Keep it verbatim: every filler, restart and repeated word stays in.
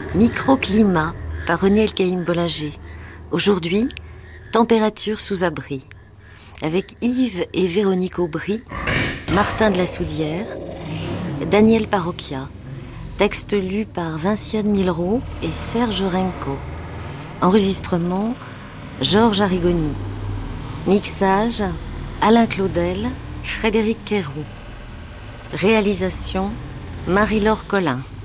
Microclimat par René Elkaïm Bollinger. Aujourd'hui, température sous abri. Avec Yves et Véronique Aubry, Martin de la Soudière, Daniel Parocchia. Texte lu par Vinciane Milraud et Serge Renko. Enregistrement, Georges Arrigoni. Mixage, Alain Claudel, Frédéric Queyroux. Réalisation, Marie-Laure Collin.